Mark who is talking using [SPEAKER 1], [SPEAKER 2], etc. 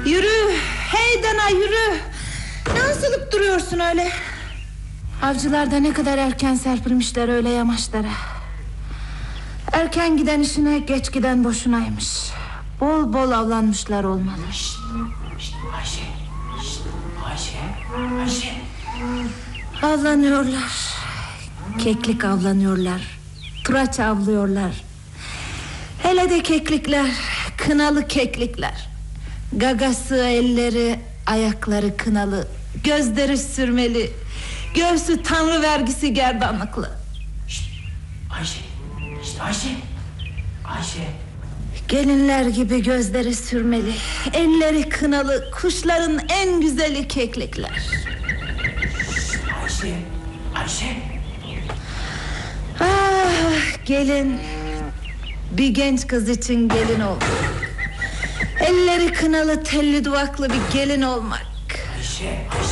[SPEAKER 1] Yürü, hey dana yürü. Ne asılıp duruyorsun öyle? Avcılar da ne kadar erken serpilmişler öyle yamaçlara. Erken giden işine, geç giden boşunaymış. Bol bol avlanmışlar olmalı.
[SPEAKER 2] Şşt, Ayşe. Ayşe.
[SPEAKER 1] Avlanıyorlar. Keklik avlanıyorlar. Turaç avlıyorlar. Hele de keklikler, kınalı keklikler. Gagası, elleri, ayakları kınalı, gözleri sürmeli, göğsü tanrı vergisi gerdanlıklı.
[SPEAKER 2] Ayşe.
[SPEAKER 1] Gelinler gibi gözleri sürmeli, elleri kınalı, kuşların en güzeli keklikler.
[SPEAKER 2] Ayşe.
[SPEAKER 1] Ah, gelin. Bir genç kız için gelin olmak. Elleri kınalı, telli duvaklı bir gelin olmak.
[SPEAKER 2] Ayşe.